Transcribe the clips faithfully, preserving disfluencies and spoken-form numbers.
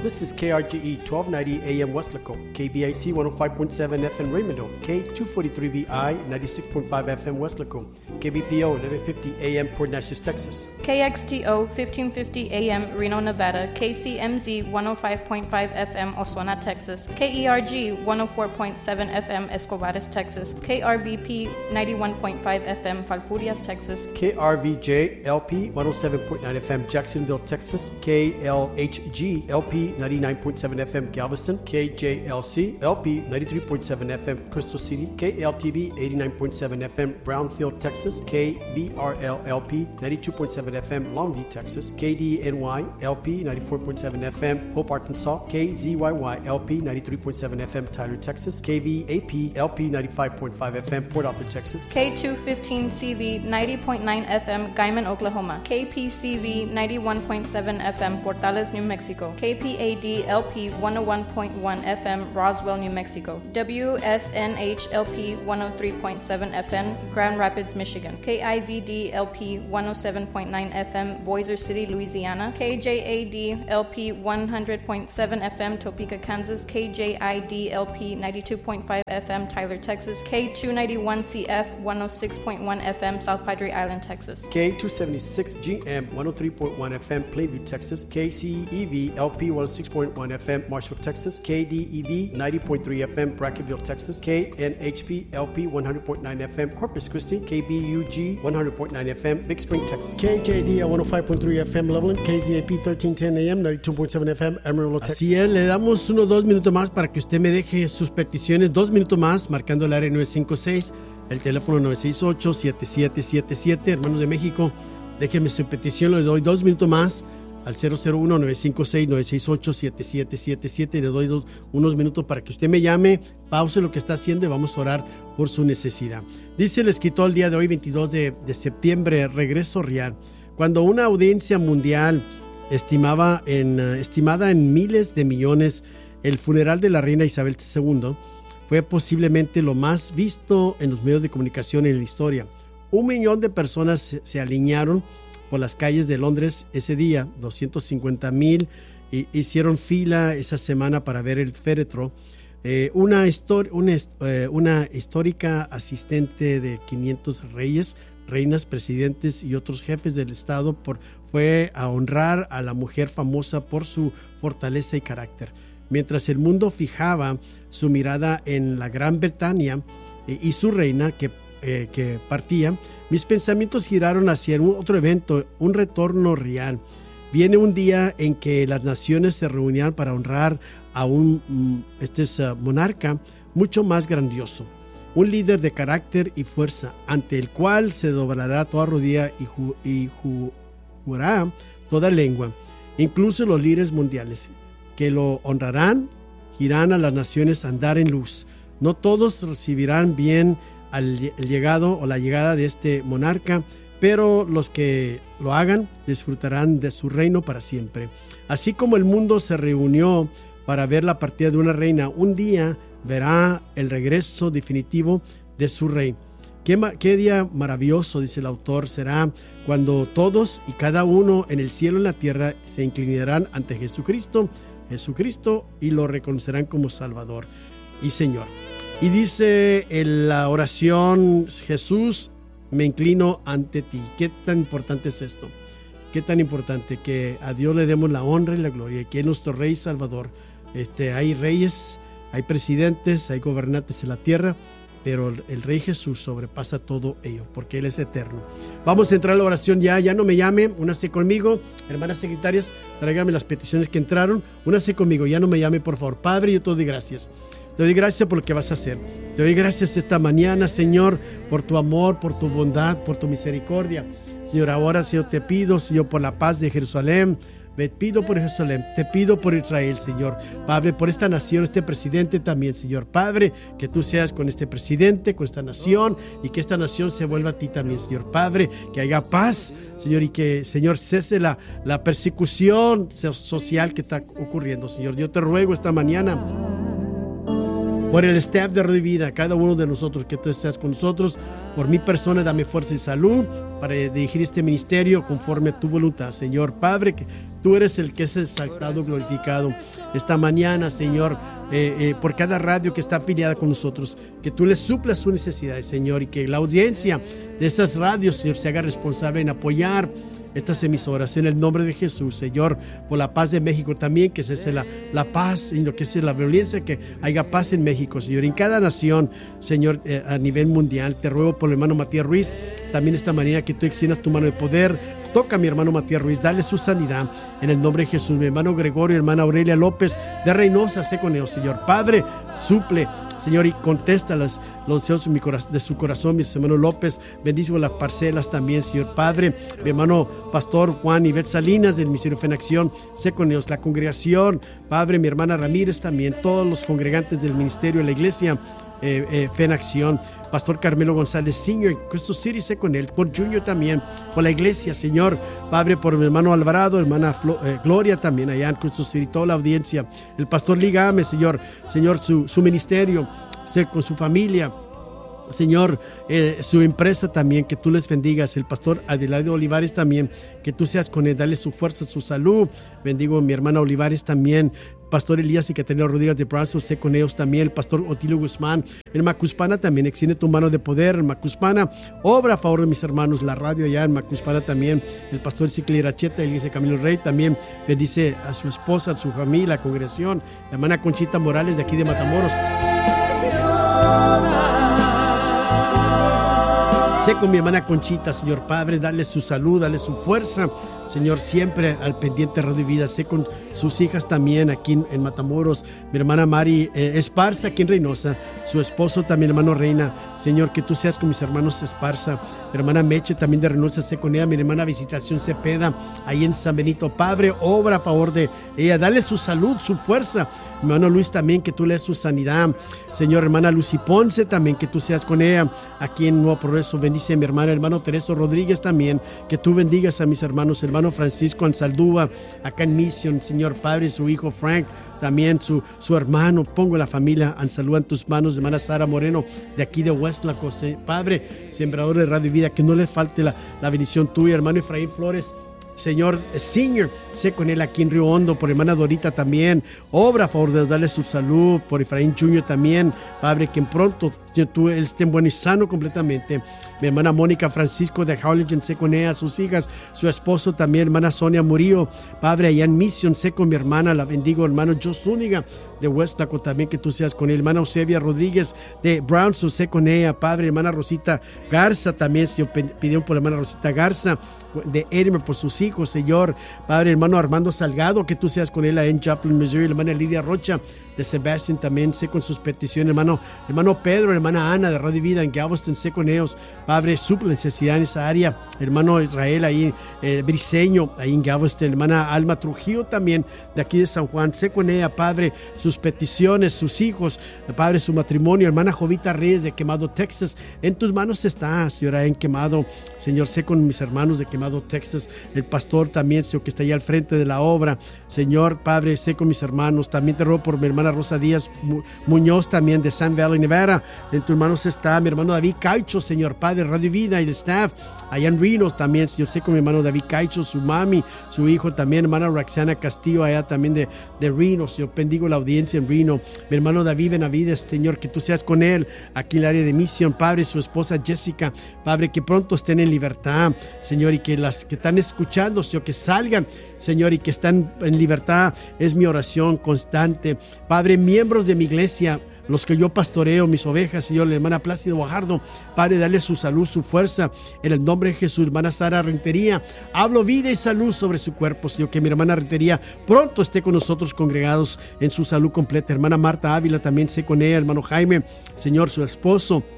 This is K R G E twelve ninety A M Westlaco, K B I C one oh five point seven F M Raymond, K two forty-three V I ninety-six point five F M Westlaco, K B P O eleven fifty A M Port Neches, Texas, K X T O fifteen fifty A M Reno, Nevada, K C M Z one oh five point five F M Osuna, Texas, K E R G one oh four point seven F M Escobares, Texas, K R V P ninety-one point five F M Falfurrias, Texas, K R V J L P one oh seven point nine F M Jacksonville, Texas, K L H G L P ninety-nine point seven F M Galveston, K J L C L P ninety-three point seven F M Crystal City, K L T V eighty-nine point seven F M Brownfield, Texas, K B R L L P ninety-two point seven F M Longview, Texas, K D N Y L P ninety-four point seven F M Hope, Arkansas, K Z Y Y L P ninety-three point seven F M Tyler, Texas, K V A P L P ninety-five point five F M Port Arthur, Texas, K two fifteen C V ninety point nine F M Guyman, Oklahoma, K P C V ninety-one point seven F M Portales, New Mexico, K P A D L P one oh one point one F M Roswell, New Mexico, W S N H L P one oh three point seven F M Grand Rapids, Michigan, K I V D L P one oh seven point nine F M Bossier City, Louisiana, K J A D L P one hundred point seven F M Topeka, Kansas, K J I D L P ninety-two point five F M Tyler, Texas, K two ninety-one C F one oh six point one F M South Padre Island, Texas, K two seventy-six G M one oh three point one F M Plainview, Texas, K C E V L P one oh six point one F M Marshall, Texas, K D E V ninety point three F M Brackenville, Texas, K N H P L P one hundred point nine F M Corpus Christi, K B U G one hundred point nine F M Big Spring, Texas, K J D one oh five point three F M Loveland, K Z A P thirteen ten A M ninety-two point seven F M Amarillo, Texas. Así es, le damos unos dos minutos más para que usted me deje sus peticiones, dos minutos más, marcando el área nueve cinco seis, el teléfono nueve seis ocho siete siete siete siete, hermanos de México, déjeme su petición, le doy dos minutos más al cero cero uno nueve cinco seis nueve seis ocho siete siete siete siete, le doy dos, unos minutos para que usted me llame, pause lo que está haciendo y vamos a orar por su necesidad. Dice el escritor el día de hoy, veintidós de septiembre, regreso real. Cuando una audiencia mundial estimaba en, uh, estimada en miles de millones, el funeral de la reina Isabel segunda fue posiblemente lo más visto en los medios de comunicación en la historia. Un millón de personas se, se alinearon por las calles de Londres ese día, doscientos cincuenta mil hicieron fila esa semana para ver el féretro. Eh, una, histor- una, eh, una histórica asistente de quinientos reyes, reinas, presidentes y otros jefes del estado por, fue a honrar a la mujer famosa por su fortaleza y carácter. Mientras el mundo fijaba su mirada en la Gran Bretaña eh, y su reina que Eh, que partía, mis pensamientos giraron hacia un otro evento, un retorno real. Viene un día en que las naciones se reunirán para honrar a un este es, uh, monarca mucho más grandioso, un líder de carácter y fuerza, ante el cual se doblará toda rodilla y, ju- y ju- jurará toda lengua, incluso los líderes mundiales, que lo honrarán, girarán a las naciones a andar en luz. No todos recibirán bien al llegado o la llegada de este monarca, pero los que lo hagan disfrutarán de su reino para siempre. Así como el mundo se reunió para ver la partida de una reina, un día verá el regreso definitivo de su rey. Qué, ma- qué día maravilloso, dice el autor, será cuando todos y cada uno en el cielo y en la tierra se inclinarán ante Jesucristo, Jesucristo y lo reconocerán como Salvador y Señor. Y dice en la oración, Jesús, me inclino ante ti. ¿Qué tan importante es esto? Qué tan importante que a Dios le demos la honra y la gloria, que es nuestro Rey Salvador. Este, hay reyes, hay presidentes, hay gobernantes en la tierra, pero el Rey Jesús sobrepasa todo ello, porque Él es eterno. Vamos a entrar a la oración ya, ya no me llame, únase conmigo, hermanas secretarias, tráigame las peticiones que entraron, únase conmigo, ya no me llame, por favor. Padre, yo te doy gracias. Te doy gracias por lo que vas a hacer. Te doy gracias esta mañana, Señor, por tu amor, por tu bondad, por tu misericordia. Señor, ahora, Señor, te pido, Señor, por la paz de Jerusalén. Me pido por Jerusalén, te pido por Israel, Señor. Padre, por esta nación, este presidente también, Señor. Padre, que tú seas con este presidente, con esta nación, y que esta nación se vuelva a ti también, Señor. Padre, que haya paz, Señor, y que, Señor, cese la, la persecución social que está ocurriendo, Señor. Yo te ruego esta mañana por el staff de Radio Vida, cada uno de nosotros, que tú estés con nosotros. Por mi persona, dame fuerza y salud para dirigir este ministerio conforme a tu voluntad, Señor Padre, que tú eres el que es exaltado, glorificado esta mañana, Señor, eh, eh, por cada radio que está afiliada con nosotros, que tú les suplas sus necesidades, Señor, y que la audiencia de estas radios, Señor, se haga responsable en apoyar estas emisoras, en el nombre de Jesús, Señor, por la paz de México también, que cese la, la paz, y lo que sea la violencia, que haya paz en México, Señor, en cada nación, Señor, eh, a nivel mundial. Te ruego por el hermano Matías Ruiz, también esta mañana, que tú extiendas tu mano de poder. Toca a mi hermano Matías Ruiz, dale su sanidad en el nombre de Jesús. Mi hermano Gregorio, hermana Aurelia López de Reynosa, sé con ellos, Señor Padre, suple, Señor, y contesta las, los deseos de, mi corazón, de su corazón. Mi hermano López, bendice las parcelas también, Señor Padre. Mi hermano Pastor Juan Ivette Salinas del Ministerio Fe en Acción, sé con ellos. La congregación, Padre, mi hermana Ramírez también, todos los congregantes del ministerio de la iglesia eh, eh, Fe en Acción. Pastor Carmelo González Senior, Crystal City, sé con él. Por Junior también, por la iglesia, Señor Padre, por mi hermano Alvarado, hermana Flo, eh, Gloria también allá en Crystal City, toda la audiencia. El pastor Ligame, Señor, Señor, su, su ministerio, sé con su familia, Señor, eh, su empresa también, que tú les bendigas. El pastor Adelaide Olivares también, que tú seas con él, dale su fuerza, su salud. Bendigo a mi hermana Olivares también. Pastor Elías y Caterina Rodríguez de Brownsville, sé con ellos también. El pastor Otilio Guzmán en Macuspana también, extiende tu mano de poder en Macuspana, obra a favor de mis hermanos, la radio allá en Macuspana también. El pastor Cicli Racheta, el iglesia Camilo Rey también, bendice a su esposa, a su familia, la congregación. La hermana Conchita Morales de aquí de Matamoros, sé con mi hermana Conchita, Señor Padre, dale su salud, dale su fuerza, Señor, siempre al pendiente Radio Vida. Sé con sus hijas también aquí en, en Matamoros, mi hermana Mari eh, Esparza aquí en Reynosa, su esposo también, hermano Reina. Señor, que tú seas con mis hermanos Esparza, mi hermana Meche también de Reynosa, sé con ella. Mi hermana Visitación Cepeda ahí en San Benito, Padre, obra a favor de ella, dale su salud, su fuerza. Mi hermano Luis también, que tú le des su sanidad, Señor. Hermana Lucy Ponce también, que tú seas con ella aquí en Nuevo Progreso. Bendice a mi hermana, hermano Tereso Rodríguez también, que tú bendigas a mis hermanos, hermano Francisco Ansaldúa acá en Mission, Señor Padre, su hijo Frank también, su, su hermano. Pongo la familia Ansaldúa en tus manos. Hermana Sara Moreno de aquí de Huestlaco, Padre, sembrador de Radio y Vida, que no le falte la, la bendición tuya. Hermano Efraín Flores, Señor Senior, sé con él aquí en Río Hondo. Por hermana Dorita también, obra a favor de darle su salud. Por Efraín Junior también, Padre, que en pronto tú él esté bueno y sano completamente. Mi hermana Mónica Francisco de Harlingen, sé con ella, sus hijas, su esposo también. Hermana Sonia Murillo, Padre, allá en Mission, sé con mi hermana, la bendigo. Hermano Joe Zúñiga de Huestlaco también, que tú seas con él. Hermana Eusebia Rodríguez de Brownsville, sé con ella, Padre. Hermana Rosita Garza también, Señor, pidió por la hermana Rosita Garza de Edinburgh, por sus hijos, Señor Padre. Hermano Armando Salgado, que tú seas con él en Joplin, Missouri. Hermana Lidia Rocha de Sebastian también, sé con sus peticiones. Hermano, hermano Pedro, hermana Ana de Radio Vida en Galveston, sé con ellos. Padre, suple necesidad en esa área. Hermano Israel ahí, eh, Briseño, ahí en Galveston. Hermana Alma Trujillo también, de aquí de San Juan, sé con ella, Padre, sus peticiones, sus hijos, Padre, su matrimonio. Hermana Jovita Reyes de Quemado, Texas, en tus manos está, Señora, en Quemado. Señor, sé con mis hermanos de Quemado, Texas. El pastor también, Señor, que está ahí al frente de la obra. Señor, Padre, sé con mis hermanos. También te ruego por mi hermana Rosa Díaz Muñoz también de San Valley, Nevada. En tus manos está mi hermano David Caicho, Señor Padre, Radio Vida y el staff allá en Reno también. Yo sé con mi hermano David Caicho, su mami, su hijo también, hermana Roxana Castillo allá también de, de Reno. Señor, bendigo la audiencia en Reno. Mi hermano David Benavides, Señor, que tú seas con él aquí en el área de misión, Padre, su esposa Jessica, Padre, que pronto estén en libertad, Señor, y que las que están escuchando, Señor, que salgan, Señor, y que están en libertad. Es mi oración constante. Padre, miembros de mi iglesia, los que yo pastoreo, mis ovejas, Señor, la hermana Plácido Guajardo, Padre, dale su salud, su fuerza, en el nombre de Jesús. Hermana Sara Rentería, hablo vida y salud sobre su cuerpo, Señor, que mi hermana Rentería pronto esté con nosotros congregados en su salud completa. Hermana Marta Ávila, también sé con ella. Hermano Jaime, Señor, su esposo,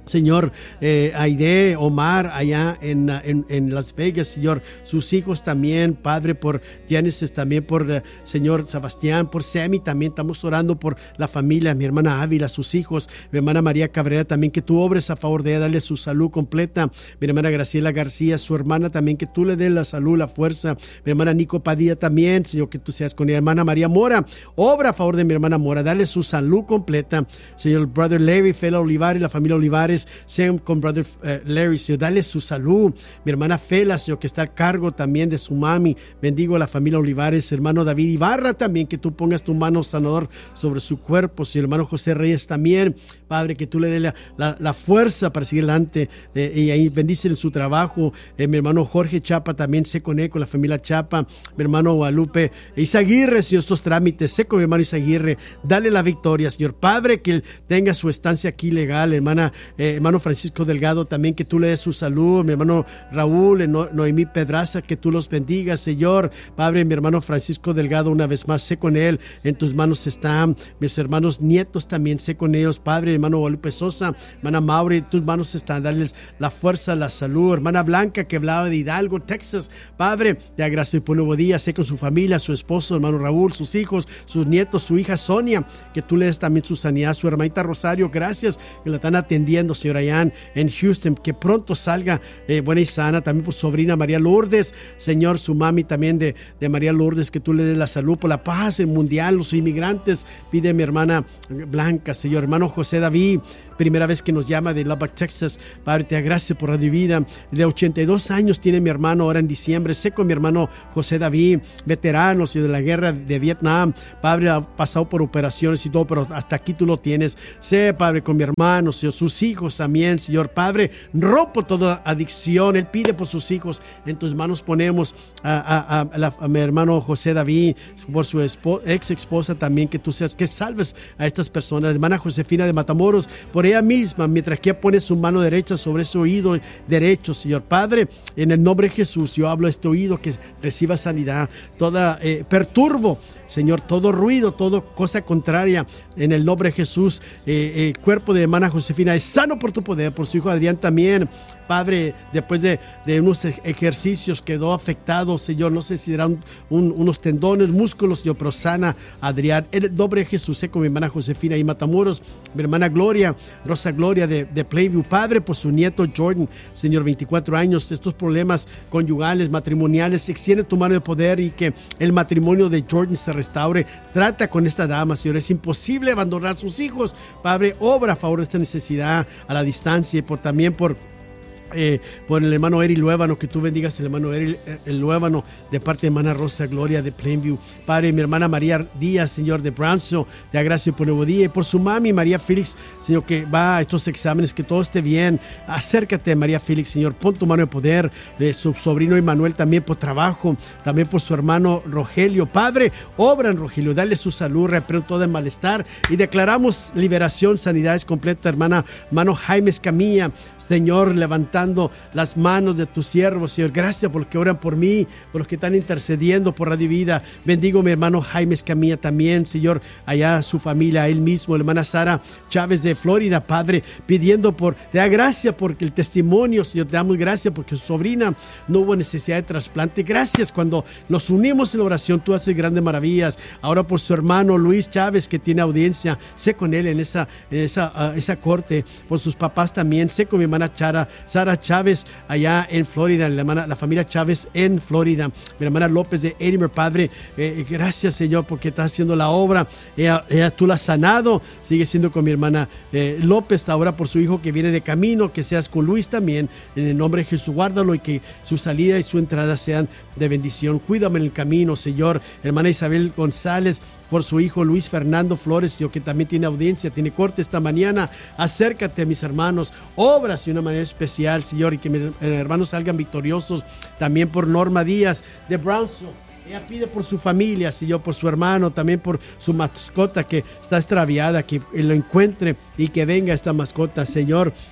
Señor, eh, Aide, Omar, allá en, en, en Las Vegas, Señor, sus hijos también, Padre, por Genesis, también por uh, Señor Sebastián, por Sammy, también estamos orando por la familia, mi hermana Ávila, sus hijos, mi hermana María Cabrera, también que tú obres a favor de ella, dale su salud completa, mi hermana Graciela García, su hermana también, que tú le des la salud, la fuerza, mi hermana Nico Padilla también, Señor, que tú seas con ella, hermana María Mora, obra a favor de mi hermana Mora, dale su salud completa, Señor, Brother Larry, Fela Olivares, la familia Olivares, sean con Brother uh, Larry, Señor, dale su salud, mi hermana Fela, Señor, que está a cargo también de su mami, bendigo a la familia Olivares, hermano David Ibarra también, que tú pongas tu mano sanador sobre su cuerpo, Señor, hermano José Reyes también, Padre, que tú le des la, la, la fuerza para seguir adelante, eh, y ahí bendice en su trabajo, eh, mi hermano Jorge Chapa también, sé con él, con la familia Chapa, mi hermano Guadalupe Izaguirre, Señor, estos trámites, sé con mi hermano Izaguirre, dale la victoria, Señor, Padre, que él tenga su estancia aquí legal, hermana, eh, hermano Francisco Delgado también, que tú le des su salud, mi hermano Raúl, no, Noemí Pedraza, que tú los bendigas, Señor, Padre, mi hermano Francisco Delgado, una vez más, sé con él, en tus manos están, mis hermanos nietos también, sé con ellos, Padre, hermano Guadalupe Sosa, hermana Mauri, en tus manos están, darles la fuerza, la salud, hermana Blanca, que hablaba de Hidalgo, Texas, Padre, te agradezco por nuevo día, sé con su familia, su esposo, hermano Raúl, sus hijos, sus nietos, su hija Sonia, que tú le des también su sanidad, su hermanita Rosario, gracias, que la están atendiendo, Señor, allá en Houston, que pronto salga eh, buena y sana, también por su sobrina María Lourdes, Señor, su mami también de, de María Lourdes, que tú le des la salud, por la paz, el mundial, los inmigrantes, pide mi hermana Blanca, Señor, hermano José David, primera vez que nos llama de Lubbock, Texas, Padre, te agradezco por Radio Vida, de ochenta y dos años tiene mi hermano ahora en diciembre, sé con mi hermano José David, veterano, Señor, de la guerra de Vietnam, Padre, ha pasado por operaciones y todo, pero hasta aquí tú lo tienes, sé, Padre, con mi hermano, Señor, sus hijos también, Señor, Padre, rompo toda adicción, él pide por sus hijos, en tus manos ponemos a, a, a, la, a mi hermano José David, por su esposa, ex esposa también, que tú seas, que salves a estas personas, hermana Josefina de Matamoros, por ella misma, mientras que ella pone su mano derecha sobre ese oído derecho, Señor, Padre, en el nombre de Jesús, yo hablo a este oído que reciba sanidad, toda eh, perturbo, Señor, todo ruido, toda cosa contraria, en el nombre de Jesús, eh, el cuerpo de hermana Josefina es sano por tu poder, por su hijo Adrián también, Padre, después de, de unos ejercicios quedó afectado, Señor, no sé si eran un, unos tendones, músculos, Señor, pero sana Adrián, en el nombre de Jesús, sé con mi hermana Josefina y Matamoros, mi hermana Gloria, Rosa Gloria de, de Plainview, Padre, por su nieto Jordan, Señor, veinticuatro años, estos problemas conyugales, matrimoniales, extiende tu mano de poder y que el matrimonio de Jordan se restaure, trata con esta dama, Señor, es imposible abandonar a sus hijos, Padre, obra a favor de esta necesidad a la distancia y por también por Eh, por el hermano Eri Luébano, que tú bendigas el hermano Eri el Luébano de parte de hermana Rosa Gloria de Plainview, Padre, mi hermana María Díaz, Señor, de Brownsville, te agradezco por el nuevo día y por su mami María Félix, Señor, que va a estos exámenes, que todo esté bien, acércate María Félix, Señor, pon tu mano de poder, de su sobrino Emanuel también por trabajo, también por su hermano Rogelio, Padre, obra en Rogelio, dale su salud, reprendo todo el malestar y declaramos liberación, sanidades completa, hermana, hermano Jaime Escamilla, Señor, levantando las manos de tus siervos, Señor, gracias por los que oran por mí, por los que están intercediendo por Radio Vida, bendigo a mi hermano Jaime Escamilla también, Señor, allá su familia, él mismo, la hermana Sara Chávez de Florida, Padre, pidiendo por, te da gracias porque el testimonio, Señor, te damos gracias porque su sobrina no hubo necesidad de trasplante, gracias cuando nos unimos en la oración, tú haces grandes maravillas, ahora por su hermano Luis Chávez que tiene audiencia, sé con él en esa, en esa, uh, esa corte, por sus papás también, sé con mi hermana Chara, Sara Chávez allá en Florida, la, hermana, la familia Chávez en Florida, mi hermana López de Edimer, Padre, eh, gracias Señor porque estás haciendo la obra, ella, ella tú la has sanado, sigue siendo con mi hermana eh, López ahora por su hijo que viene de camino, que seas con Luis también, en el nombre de Jesús, guárdalo y que su salida y su entrada sean de bendición, cuídame en el camino, Señor, hermana Isabel González, por su hijo Luis Fernando Flores, yo que también tiene audiencia, tiene corte esta mañana, acércate a mis hermanos, obras de una manera especial, Señor, y que mis hermanos salgan victoriosos, también por Norma Díaz de Brownsville, ella pide por su familia, Señor, por su hermano, también por su mascota que está extraviada, que lo encuentre y que venga esta mascota, Señor,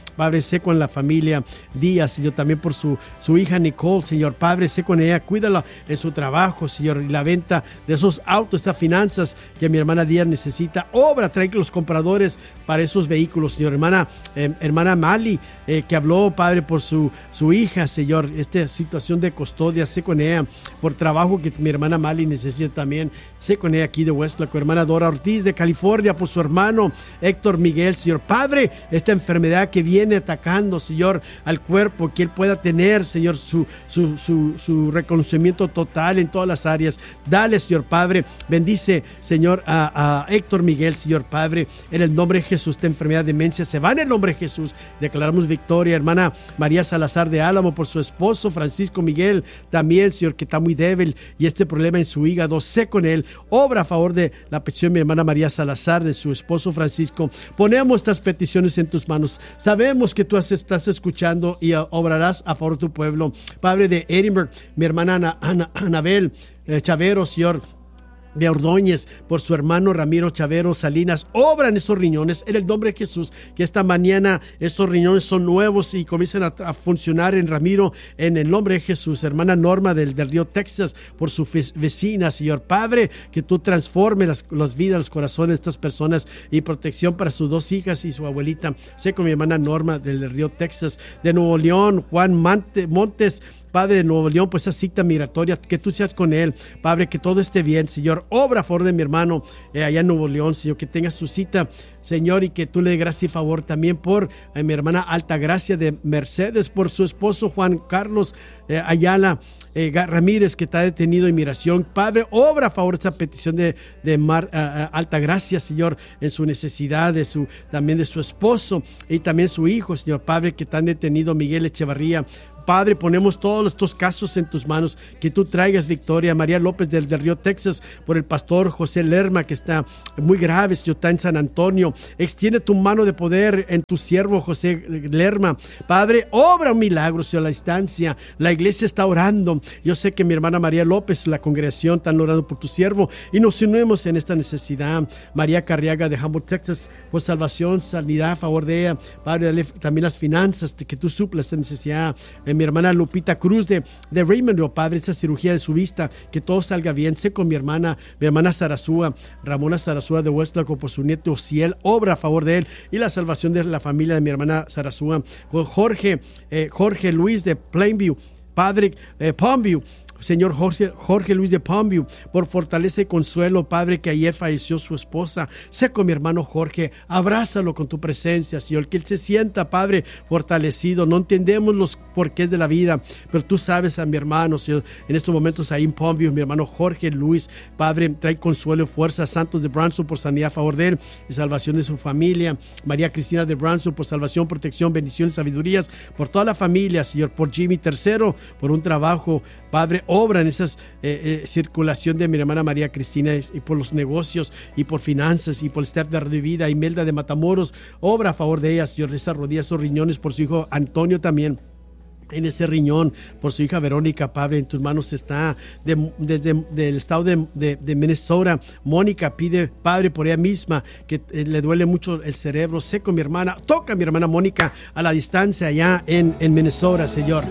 Padre, sé con la familia Díaz, Señor, también por su, su hija Nicole, Señor. Padre, sé con ella, cuídala en su trabajo, Señor, y la venta de esos autos, estas finanzas que mi hermana Díaz necesita. Obra, trae los compradores para esos vehículos, Señor. Hermana, eh, hermana Mali, eh, que habló, Padre, por su, su hija, Señor, esta situación de custodia, sé con ella, por trabajo que mi hermana Mali necesita también, sé con ella aquí de Westlaco. Hermana Dora Ortiz de California, por su hermano Héctor Miguel, Señor. Padre, esta enfermedad que viene atacando, Señor, al cuerpo, que él pueda tener, Señor, su, su, su, su reconocimiento total en todas las áreas. Dale, Señor Padre, bendice, Señor, a, a Héctor Miguel, Señor Padre, en el nombre de Jesús. Esta enfermedad, demencia, se va en el nombre de Jesús. Declaramos victoria. Hermana María Salazar de Álamo, por su esposo Francisco Miguel, también, Señor, que está muy débil y este problema en su hígado, sé con él. Obra a favor de la petición de mi hermana María Salazar, de su esposo Francisco. Ponemos estas peticiones en tus manos. Sabemos que tú estás escuchando y obrarás a favor de tu pueblo. Padre de Edinburgh, mi hermana Ana, Ana, Anabel eh, Chavero, Señor, de Ordóñez, por su hermano Ramiro Chavero Salinas, obran esos riñones en el nombre de Jesús, que esta mañana estos riñones son nuevos y comiencen a, a funcionar en Ramiro, en el nombre de Jesús. Hermana Norma del, del Río Texas, por su vecina, Señor Padre, que tú transformes las, las vidas, los corazones de estas personas, y protección para sus dos hijas y su abuelita. Sé con mi hermana Norma del Río Texas, de Nuevo León, Juan Mante, Montes, Padre de Nuevo León, pues esa cita migratoria, que tú seas con él, Padre, que todo esté bien, Señor. Obra a favor de mi hermano eh, allá en Nuevo León, Señor, que tenga su cita, Señor, y que tú le dé gracia y favor también por eh, mi hermana Altagracia de Mercedes, por su esposo Juan Carlos eh, Ayala eh, Ramírez, que está detenido en migración. Padre, obra a favor de esta petición de, de Mar, uh, Altagracia, Señor, en su necesidad, de su, también de su esposo y también su hijo, Señor Padre, que están detenido, Miguel Echevarría. Padre, ponemos todos estos casos en tus manos, que tú traigas victoria. María López del, del Río Texas, por el pastor José Lerma, que está muy grave, Señor, está en San Antonio. Extiende tu mano de poder en tu siervo José Lerma. Padre, obra un milagro, Señor, a la distancia. La iglesia está orando. Yo sé que mi hermana María López, la congregación, están orando por tu siervo y nos unimos en esta necesidad. María Carriaga de Humboldt, Texas, por salvación, sanidad a favor de ella. Padre, dale también las finanzas, que tú suplas esta necesidad. Mi hermana Lupita Cruz de, de Raymond, oh Padre, esa cirugía de su vista, que todo salga bien. Sé con mi hermana, mi hermana Sarazúa, Ramona Sarazúa de Westlaco, por su nieto Ciel, obra a favor de él y la salvación de la familia de mi hermana Sarazúa. Con Jorge, eh, Jorge Luis de Plainview, Padre, eh, Palmview, Señor Jorge, Jorge Luis de Palmview, por fortaleza y consuelo, Padre, que ayer falleció su esposa. Sé con mi hermano Jorge, abrázalo con tu presencia, Señor, que él se sienta, Padre, fortalecido. No entendemos los porqués de la vida, pero tú sabes a mi hermano, Señor, en estos momentos ahí en Palmview, mi hermano Jorge Luis, Padre, trae consuelo y fuerza. Santos de Branson, por sanidad a favor de él y salvación de su familia. María Cristina de Branson, por salvación, protección, bendiciones, sabidurías, por toda la familia, Señor, por Jimmy tercero, por un trabajo, Padre, obra en esa eh, eh, circulación de mi hermana María Cristina, y, y por los negocios y por finanzas y por el staff de Radio Vida. Imelda de Matamoros, obra a favor de ellas, Señor, esas rodillas, esos riñones, por su hijo Antonio también, en ese riñón, por su hija Verónica. Padre, en tus manos está. De, desde del estado de, de, de Minnesota, Mónica pide, Padre, por ella misma, que eh, le duele mucho el cerebro. Sé con mi hermana, toca a mi hermana Mónica a la distancia allá en, en Minnesota, Señor.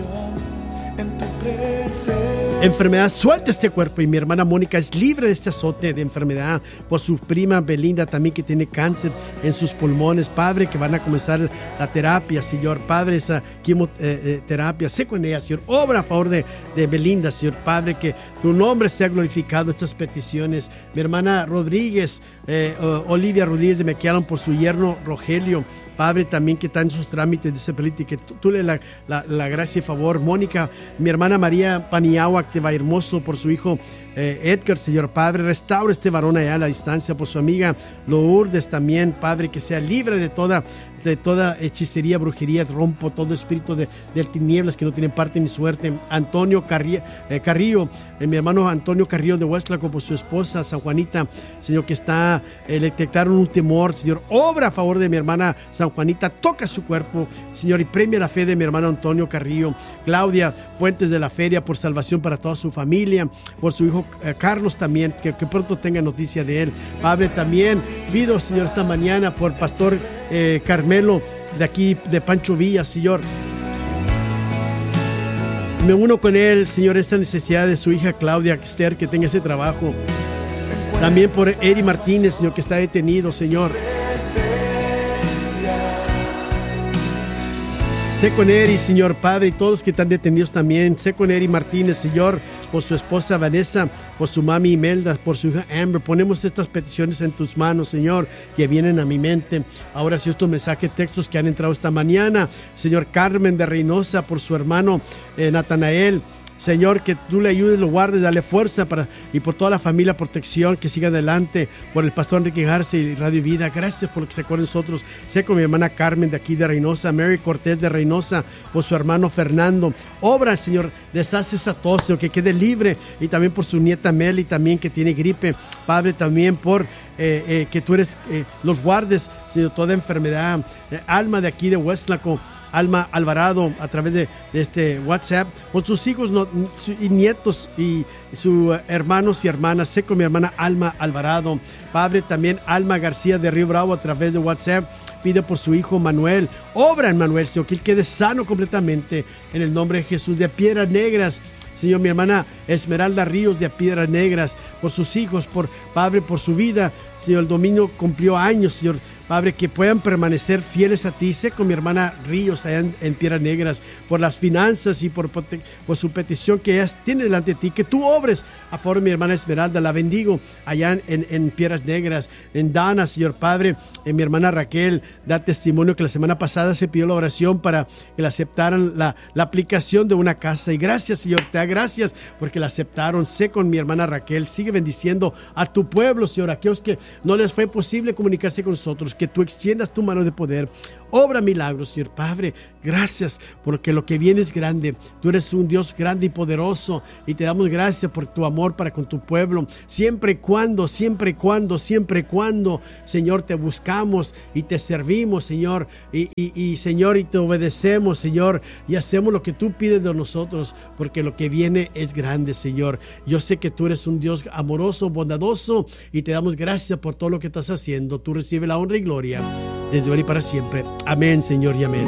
Enfermedad, suelta este cuerpo, y mi hermana Mónica es libre de este azote de enfermedad, por su prima Belinda también, que tiene cáncer en sus pulmones, Padre, que van a comenzar la terapia, Señor Padre, esa quimioterapia. Sé con ella, Señor, obra a favor de, de Belinda, Señor Padre, que tu nombre sea glorificado, estas peticiones. Mi hermana Rodríguez, eh, Olivia Rodríguez de McAllen, por su yerno Rogelio, Padre, también que está en sus trámites de ese película, que tú, tú le la, la, la gracia y favor. Mónica, mi hermana María Paniagua de Vallehermoso, por su hijo eh, Edgar, Señor Padre, restaura este varón allá a la distancia, por su amiga Lourdes también, Padre, que sea libre de toda de toda hechicería, brujería. Rompo todo espíritu de, de tinieblas que no tienen parte ni suerte. Antonio Carri, eh, Carrillo, eh, mi hermano Antonio Carrillo de Westlaco, por su esposa San Juanita, Señor, que está, eh, le detectaron un temor, Señor, obra a favor de mi hermana San Juanita, toca su cuerpo, Señor, y premia la fe de mi hermano Antonio Carrillo. Claudia Fuentes de la Feria, por salvación para toda su familia, por su hijo eh, Carlos también, que, que pronto tenga noticia de él. Padre, también pido, Señor, esta mañana por pastor Eh, Carmelo de aquí, de Pancho Villa, Señor. Me uno con él, Señor, esta necesidad de su hija Claudia Esther, que tenga ese trabajo. También por Eri Martínez, Señor, que está detenido, Señor. Sé con Eri, Señor Padre, y todos los que están detenidos también. Sé con Eri Martínez, Señor, por su esposa Vanessa, por su mami Imelda, por su hija Amber. Ponemos estas peticiones en tus manos, Señor, que vienen a mi mente. Ahora sí, estos mensajes, textos que han entrado esta mañana. Señor Carmen de Reynosa, por su hermano eh, Natanael. Señor, que tú le ayudes, lo guardes, dale fuerza para, y por toda la familia, protección, que siga adelante, por el pastor Enrique Garza y Radio Vida. Gracias por lo que se acuerdan nosotros. Sé con mi hermana Carmen de aquí de Reynosa, Mary Cortés de Reynosa, por su hermano Fernando. Obra, Señor, deshace esa tos, Señor, que quede libre, y también por su nieta Meli, también que tiene gripe. Padre, también por eh, eh, que tú eres, eh, los guardes, Señor, toda enfermedad. Eh, alma de aquí de Huestlaco, Alma Alvarado, a través de, de este WhatsApp, por sus hijos no, su, y nietos y sus uh, hermanos y hermanas. Sé con mi hermana Alma Alvarado. Padre, también Alma García de Río Bravo, a través de WhatsApp, pide por su hijo Manuel. Obra en Manuel, Señor, que él quede sano completamente, en el nombre de Jesús. De Piedras Negras, Señor, mi hermana Esmeralda Ríos de Piedras Negras, por sus hijos, por Padre, por su vida. Señor, el domingo cumplió años, Señor. Padre, que puedan permanecer fieles a ti. Sé con mi hermana Ríos allá en, en Piedras Negras, por las finanzas y por, por su petición que ella tiene delante de ti, que tú obres a favor de mi hermana Esmeralda. La bendigo allá en, en, en Piedras Negras. En Dana, Señor Padre, en mi hermana Raquel, da testimonio que la semana pasada se pidió la oración para que le aceptaran la, la aplicación de una casa. Y gracias, Señor, te da gracias porque la aceptaron. Sé con mi hermana Raquel, sigue bendiciendo a tu pueblo, Señor, aquellos que no les fue posible comunicarse con nosotros, que tú extiendas tu mano de poder. Obra milagros, Señor Padre. Gracias porque lo que viene es grande. Tú eres un Dios grande y poderoso, y te damos gracias por tu amor para con tu pueblo. Siempre y cuando, siempre y cuando, siempre y cuando, Señor, te buscamos y te servimos, Señor, y, y, y Señor, y te obedecemos, Señor, y hacemos lo que tú pides de nosotros, porque lo que viene es grande, Señor. Yo sé que tú eres un Dios amoroso, bondadoso, y te damos gracias por todo lo que estás haciendo. Tú recibes la honra y gloria desde hoy y para siempre. Amén, Señor, y amén.